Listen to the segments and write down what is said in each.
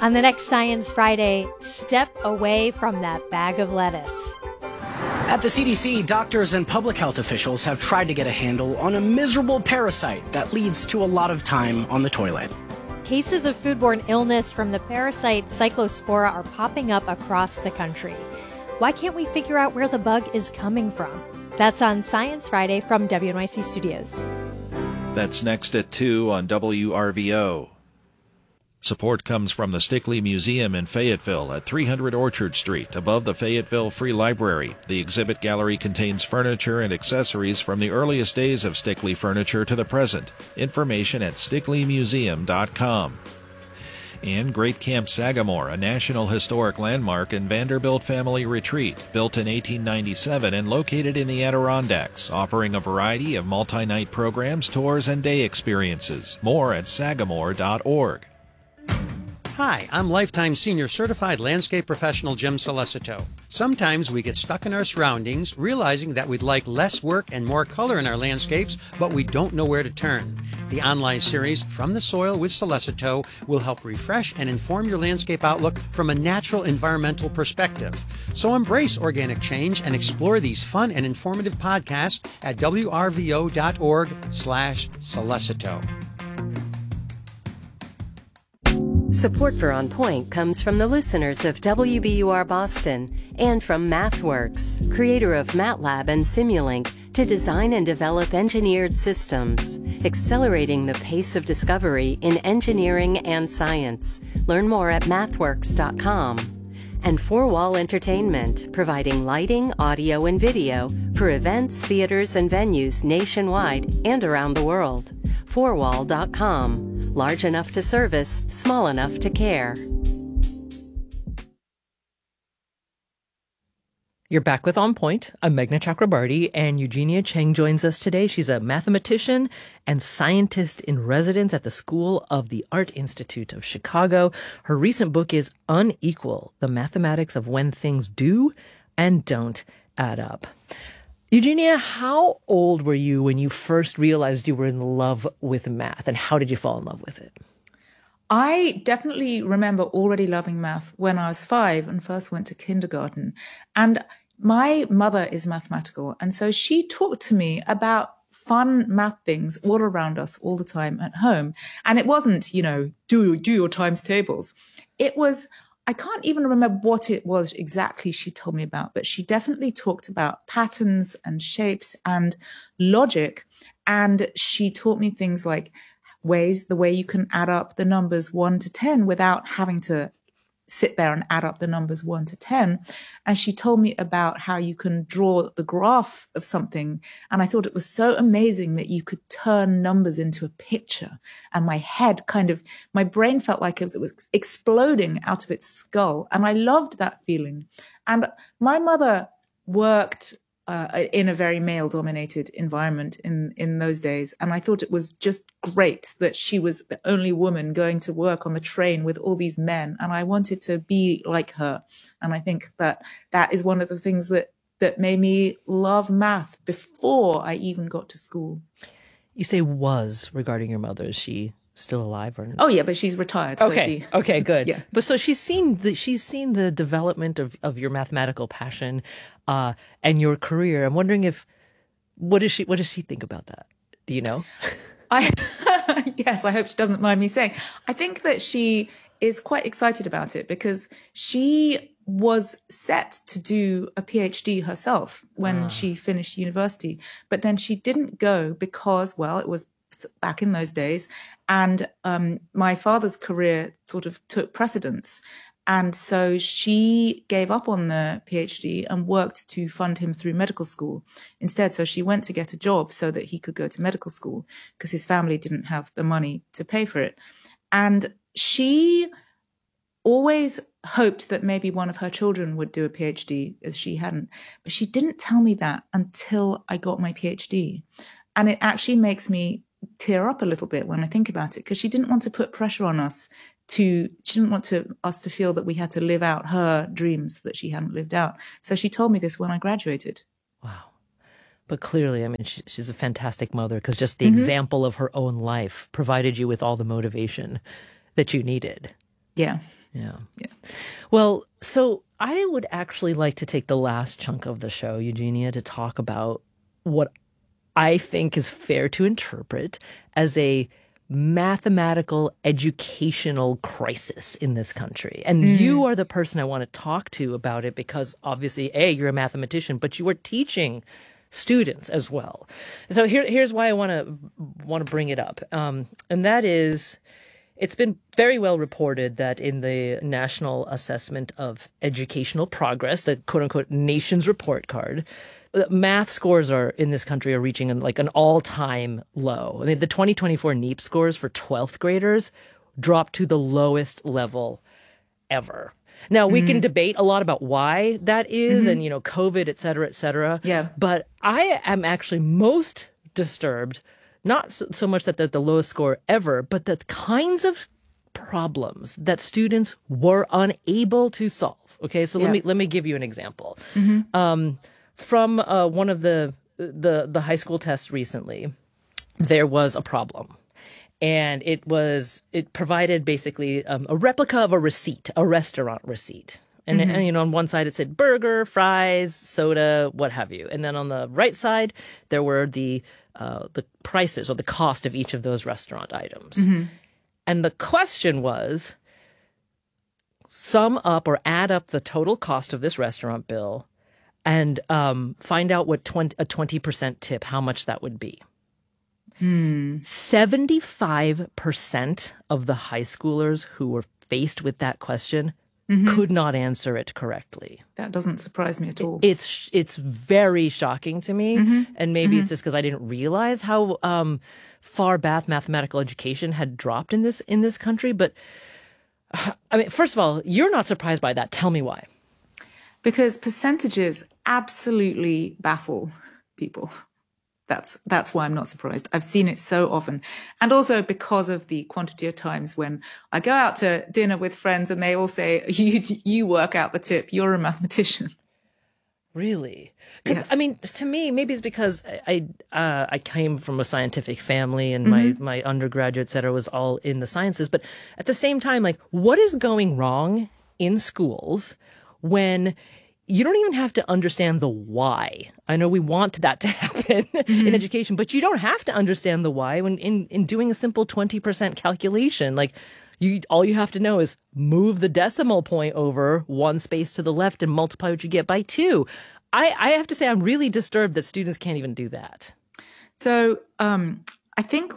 On the next Science Friday, step away from that bag of lettuce. At the CDC, doctors and public health officials have tried to get a handle on a miserable parasite that leads to a lot of time on the toilet. Cases of foodborne illness from the parasite Cyclospora are popping up across the country. Why can't we figure out where the bug is coming from? That's on Science Friday from WNYC Studios. That's next at 2 on WRVO. Support comes from the Stickley Museum in Fayetteville at 300 Orchard Street, above the Fayetteville Free Library. The exhibit gallery contains furniture and accessories from the earliest days of Stickley furniture to the present. Information at stickleymuseum.com. And Great Camp Sagamore, a National Historic Landmark and Vanderbilt Family Retreat, built in 1897 and located in the Adirondacks, offering a variety of multi-night programs, tours, and day experiences. More at sagamore.org. Hi, I'm Lifetime Senior Certified Landscape Professional Jim Solicito. Sometimes we get stuck in our surroundings, realizing that we'd like less work and more color in our landscapes, but we don't know where to turn. The online series, From the Soil with Solicito, will help refresh and inform your landscape outlook from a natural environmental perspective. So embrace organic change and explore these fun and informative podcasts at wrvo.org/Solicito. Support for On Point comes from the listeners of WBUR Boston and from MathWorks, creator of MATLAB and Simulink, to design and develop engineered systems, accelerating the pace of discovery in engineering and science. Learn more at mathworks.com. And Four Wall Entertainment, providing lighting, audio, and video for events, theaters, and venues nationwide and around the world. Fourwall.com. Large enough to service, small enough to care. You're back with On Point. I'm Meghna Chakrabarty, and Eugenia Cheng joins us today. She's a mathematician and scientist in residence at the School of the Art Institute of Chicago. Her recent book is Unequal: The Mathematics of When Things Do and Don't Add Up. Eugenia, how old were you when you first realized you were in love with math, and how did you fall in love with it? I definitely remember already loving math when I was 5 and first went to kindergarten. And my mother is mathematical, and so she talked to me about fun math things all around us all the time at home. And it wasn't, do your times tables. It was, I can't even remember what it was exactly she told me about, but she definitely talked about patterns and shapes and logic. And she taught me things like the way you can add up the numbers 1 to 10 without having to sit there and add up the numbers 1 to 10. And she told me about how you can draw the graph of something. And I thought it was so amazing that you could turn numbers into a picture. And my brain felt like it was exploding out of its skull. And I loved that feeling. And my mother worked in a very male-dominated environment in those days. And I thought it was just great that she was the only woman going to work on the train with all these men. And I wanted to be like her. And I think that is one of the things that made me love math before I even got to school. You say was regarding your mother. Is she still alive or not? Oh yeah, but she's retired. Okay. So okay, good. Yeah. But so she's seen the development of your mathematical passion and your career. I'm wondering what does she think about that? Do you know? Yes, I hope she doesn't mind me saying. I think that she is quite excited about it because she was set to do a PhD herself when she finished university, but then she didn't go because, well, it was back in those days, and my father's career sort of took precedence. And so she gave up on the PhD and worked to fund him through medical school instead. So she went to get a job so that he could go to medical school because his family didn't have the money to pay for it. And she always hoped that maybe one of her children would do a PhD, as she hadn't. But she didn't tell me that until I got my PhD. And it actually makes me tear up a little bit when I think about it, because she didn't want to put pressure on us. She didn't want us to feel that we had to live out her dreams that she hadn't lived out. So she told me this when I graduated. Wow. But clearly, I mean, she's a fantastic mother, because just the example of her own life provided you with all the motivation that you needed. Yeah. Yeah. Well, so I would actually like to take the last chunk of the show, Eugenia, to talk about what I think is fair to interpret as a mathematical educational crisis in this country. And you are the person I want to talk to about it because obviously, A, you're a mathematician, but you are teaching students as well. So here's why I want to bring it up. And that is, it's been very well reported that in the National Assessment of Educational Progress, the quote unquote nation's report card, math scores in this country are reaching an all-time low. I mean, the 2024 NEEP scores for 12th graders dropped to the lowest level ever. Now, we can debate a lot about why that is and, COVID, et cetera, et cetera. Yeah. But I am actually most disturbed, not so much that they're the lowest score ever, but the kinds of problems that students were unable to solve. Okay, so let me give you an example. From one of the high school tests recently, there was a problem. And it provided basically a replica of a receipt, a restaurant receipt. And on one side it said burger, fries, soda, what have you. And then on the right side, there were the prices or the cost of each of those restaurant items. And the question was, sum up or add up the total cost of this restaurant bill and find out what a 20% tip, how much that would be. 75% of the high schoolers who were faced with that question could not answer it correctly. That doesn't surprise me at all. It's very shocking to me, and maybe it's just because I didn't realize how far mathematical education had dropped in this country. But I mean, first of all, you're not surprised by that. Tell me why. Because percentages absolutely baffle people. That's why I'm not surprised. I've seen it so often. And also because of the quantity of times when I go out to dinner with friends and they all say, you work out the tip, you're a mathematician. Really? Because, Yes. I mean, to me, maybe it's because I came from a scientific family and my undergraduate, et cetera, was all in the sciences. But at the same time, like, what is going wrong in schools when you don't even have to understand the why? I know we want that to happen in education, but you don't have to understand the why when in doing a simple 20% calculation. Like, all you have to know is move the decimal point over one space to the left and multiply what you get by 2. I have to say I'm really disturbed that students can't even do that. So I think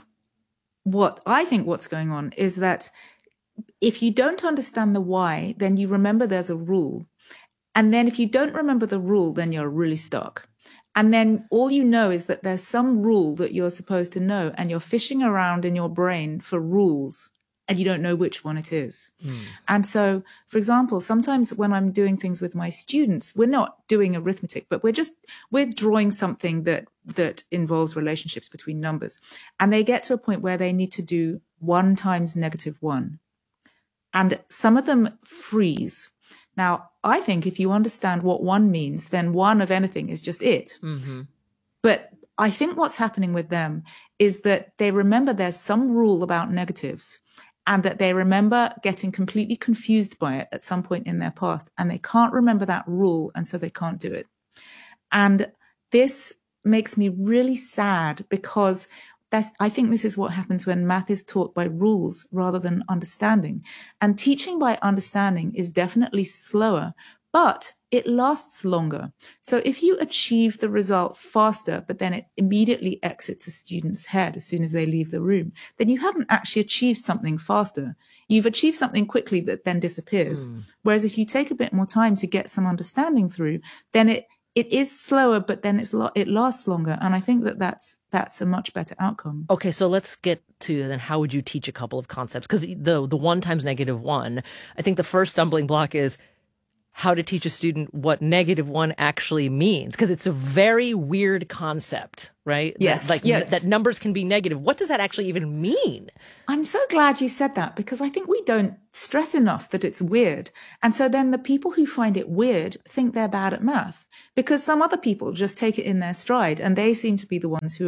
what's going on is that if you don't understand the why, then you remember there's a rule. And then if you don't remember the rule, then you're really stuck. And then all you know is that there's some rule that you're supposed to know, and you're fishing around in your brain for rules, and you don't know which one it is. And so, for example, sometimes when I'm doing things with my students, we're not doing arithmetic, but we're drawing something that involves relationships between numbers. And they get to a point where they need to do 1 times -1. And some of them freeze. Now, I think if you understand what 1 means, then 1 of anything is just it. But I think what's happening with them is that they remember there's some rule about negatives, and that they remember getting completely confused by it at some point in their past, and they can't remember that rule, and so they can't do it. And this makes me really sad, because I think this is what happens when math is taught by rules rather than understanding. And teaching by understanding is definitely slower, but it lasts longer. So if you achieve the result faster, but then it immediately exits a student's head as soon as they leave the room, then you haven't actually achieved something faster. You've achieved something quickly that then disappears. Whereas if you take a bit more time to get some understanding through, then it is slower, but then it lasts longer. And I think that's a much better outcome. Okay, so let's get to then how would you teach a couple of concepts? Because the 1 times -1, I think the first stumbling block is how to teach a student what -1 actually means, because it's a very weird concept, right? Yes. That numbers can be negative. What does that actually even mean? I'm so glad you said that, because I think we don't stress enough that it's weird. And so then the people who find it weird think they're bad at math, because some other people just take it in their stride, and they seem to be the ones who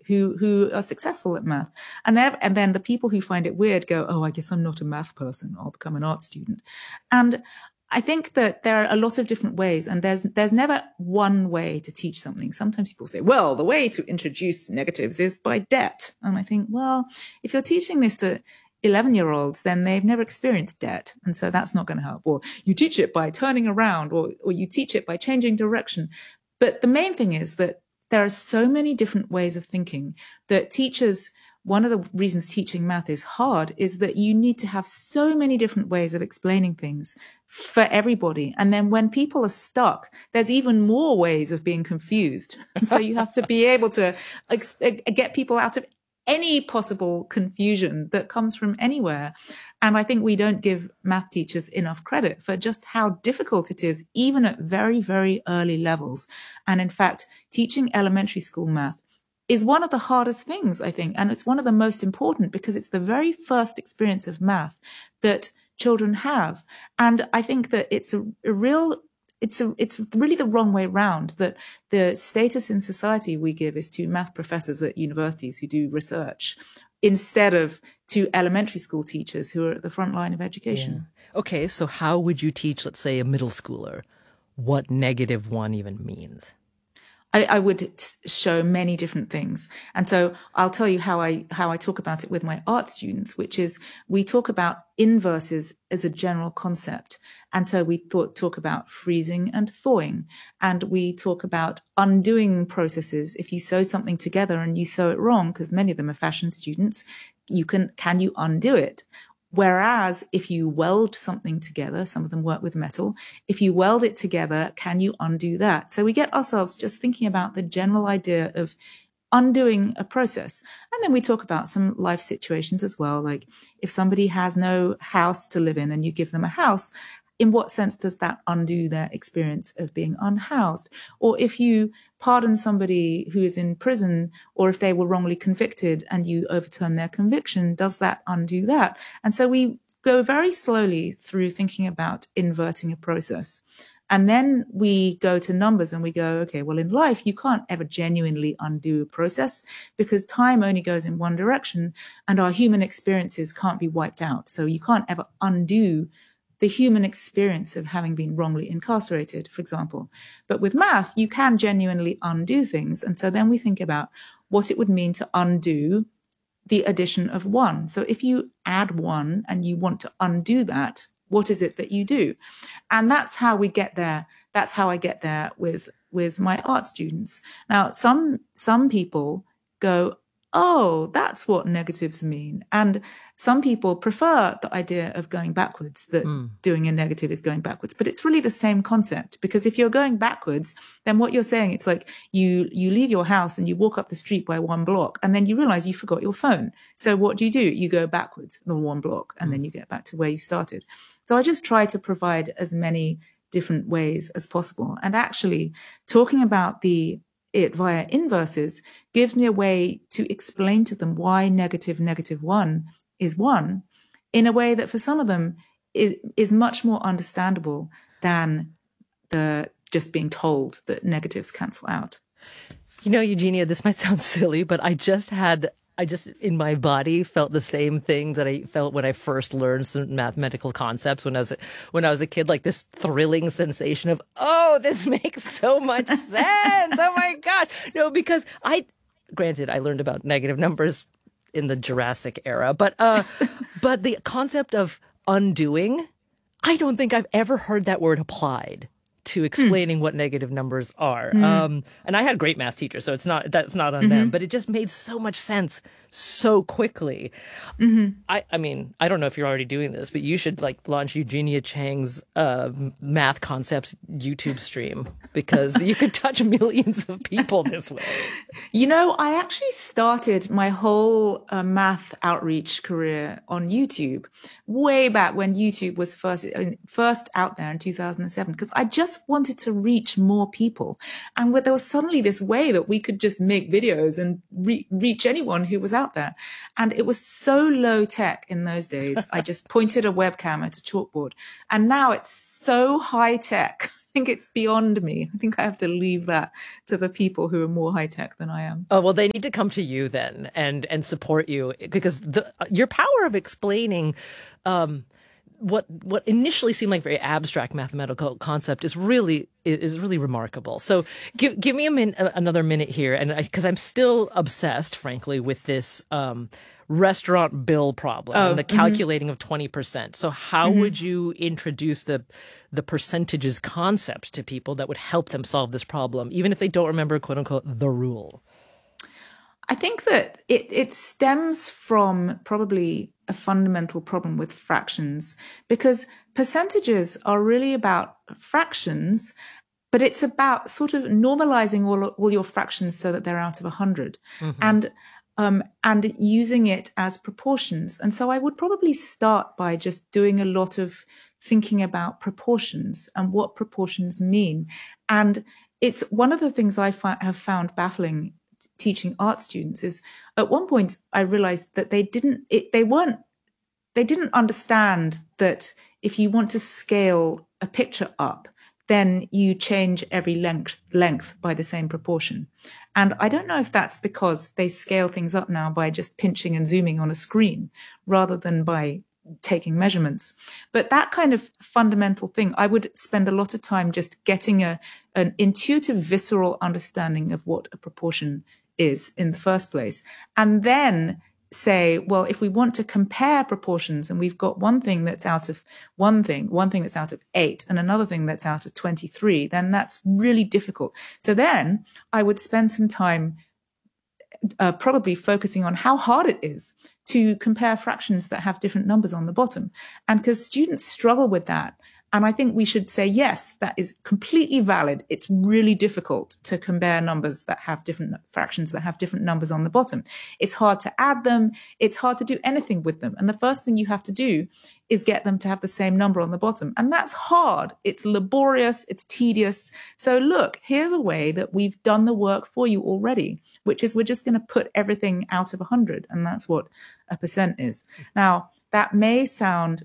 who are successful at math. And then the people who find it weird go, oh, I guess I'm not a math person. I'll become an art student. And I think that there are a lot of different ways, and there's never one way to teach something. Sometimes people say, well, the way to introduce negatives is by debt. And I think, well, if you're teaching this to 11-year-olds, then they've never experienced debt. And so that's not going to help. Or you teach it by turning around, or you teach it by changing direction. But the main thing is that there are so many different ways of thinking that teachers, one of the reasons teaching math is hard is that you need to have so many different ways of explaining things for everybody. And then when people are stuck, there's even more ways of being confused. And so you have to be able to get people out of any possible confusion that comes from anywhere. And I think we don't give math teachers enough credit for just how difficult it is, even at very, very early levels. And in fact, teaching elementary school math is one of the hardest things, I think. And it's one of the most important because it's the very first experience of math that children have. And I think that it's really the wrong way round, that the status in society we give is to math professors at universities who do research instead of to elementary school teachers who are at the front line of education. Yeah. Okay, so how would you teach, let's say, a middle schooler what -1 even means? I would show many different things. And so I'll tell you how I talk about it with my art students, which is we talk about inverses as a general concept. And so we talk about freezing and thawing. And we talk about undoing processes. If you sew something together and you sew it wrong, because many of them are fashion students, can you undo it? Whereas if you weld something together, some of them work with metal, if you weld it together, can you undo that? So we get ourselves just thinking about the general idea of undoing a process. And then we talk about some life situations as well. Like if somebody has no house to live in and you give them a house, in what sense does that undo their experience of being unhoused? Or if you pardon somebody who is in prison, or if they were wrongly convicted and you overturn their conviction, does that undo that? And so we go very slowly through thinking about inverting a process. And then we go to numbers and we go, okay, well, in life, you can't ever genuinely undo a process because time only goes in one direction and our human experiences can't be wiped out. So you can't ever undo the human experience of having been wrongly incarcerated, for example. But with math, you can genuinely undo things. And so then we think about what it would mean to undo the addition of 1. So if you add 1 and you want to undo that, what is it that you do? And that's how we get there. That's how I get there with my art students. Now, some people go, oh, that's what negatives mean. And some people prefer the idea of going backwards, that doing a negative is going backwards. But it's really the same concept, because if you're going backwards, then what you're saying, it's like you leave your house and you walk up the street by 1 block and then you realize you forgot your phone. So what do? You go backwards the 1 block and then you get back to where you started. So I just try to provide as many different ways as possible. And actually talking about it via inverses gives me a way to explain to them why -1 is 1 in a way that for some of them is much more understandable than the just being told that negatives cancel out. You know, Eugenia, this might sound silly, but I just in my body felt the same things that I felt when I first learned some mathematical concepts when I was a kid, like this thrilling sensation of, oh, this makes so much sense. Oh my God. No, because granted, I learned about negative numbers in the Jurassic era, but the concept of undoing, I don't think I've ever heard that word applied to explaining what negative numbers are. And I had great math teachers, so that's not on them, but it just made so much sense so quickly. I mean, I don't know if you're already doing this, but you should launch Eugenia Chang's math concepts YouTube stream, because you could touch millions of people this way. You know, I actually started my whole math outreach career on YouTube way back when YouTube was first out there in 2007, because I just wanted to reach more people. And there was suddenly this way that we could just make videos and reach anyone who was out there. And it was so low tech in those days. I just pointed a webcam at a chalkboard. And now it's so high tech. think it's beyond me. I think I have to leave that to the people who are more high tech than I am. Oh, well, they need to come to you then and support you, because your power of explaining what initially seemed like very abstract mathematical concept is really remarkable. So give me another minute here, and because I'm still obsessed, frankly, with this restaurant bill problem and the calculating of 20%. So how would you introduce the percentages concept to people that would help them solve this problem, even if they don't remember, quote unquote, the rule? I think that it stems from probably a fundamental problem with fractions, because percentages are really about fractions, but it's about sort of normalizing all your fractions so that they're out of 100 and using it as proportions. And so I would probably start by just doing a lot of thinking about proportions and what proportions mean. And it's one of the things I have found baffling teaching art students is at one point I realized that they didn't understand that if you want to scale a picture up, then you change every length by the same proportion. And I don't know if that's because they scale things up now by just pinching and zooming on a screen rather than by taking measurements. But that kind of fundamental thing, I would spend a lot of time just getting an intuitive, visceral understanding of what a proportion is in the first place. And then say, well, if we want to compare proportions and we've got one thing that's out of one thing that's out of 8 and another thing that's out of 23, then that's really difficult. So then I would spend some time probably focusing on how hard it is to compare fractions that have different numbers on the bottom. And because students struggle with that, and I think we should say, yes, that is completely valid. It's really difficult to compare numbers that have different fractions that have different numbers on the bottom. It's hard to add them. It's hard to do anything with them. And the first thing you have to do is get them to have the same number on the bottom. And that's hard. It's laborious. It's tedious. So look, here's a way that we've done the work for you already, which is we're just going to put everything out of 100. And that's what a percent is. Now, that may sound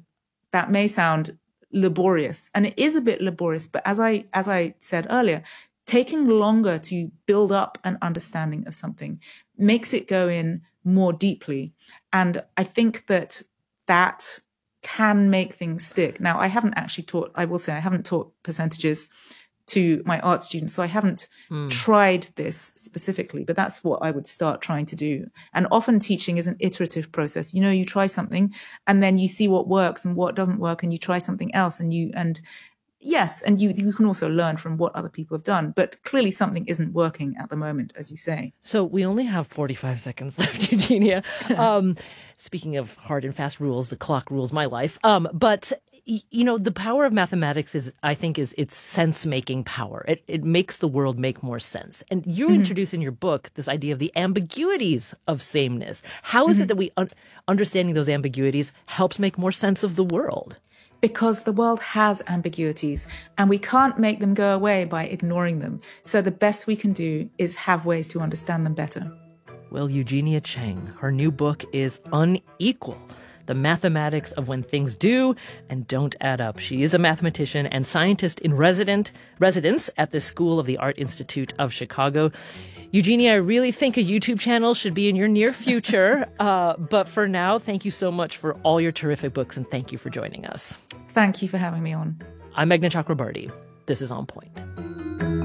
laborious, and it is a bit laborious, but as I said earlier, taking longer to build up an understanding of something makes it go in more deeply. And I think that can make things stick. Now, I haven't taught percentages to my art students, so I haven't tried this specifically, but that's what I would start trying to do. And often teaching is an iterative process. You try something and then you see what works and what doesn't work, and you try something else, and you can also learn from what other people have done. But clearly something isn't working at the moment, as you say. So we only have 45 seconds left, Eugenia. Speaking of hard and fast rules, the clock rules my life. But the power of mathematics is its sense-making power. It makes the world make more sense. And you introduce in your book this idea of the ambiguities of sameness. How is it that we understanding those ambiguities helps make more sense of the world? Because the world has ambiguities and we can't make them go away by ignoring them. So the best we can do is have ways to understand them better. Well, Eugenia Cheng, her new book is Unequal: The Mathematics of When Things Do and Don't Add Up. She is a mathematician and scientist in residence at the School of the Art Institute of Chicago. Eugenia, I really think a YouTube channel should be in your near future. But for now, thank you so much for all your terrific books, and thank you for joining us. Thank you for having me on. I'm Meghna Chakrabarty. This is On Point.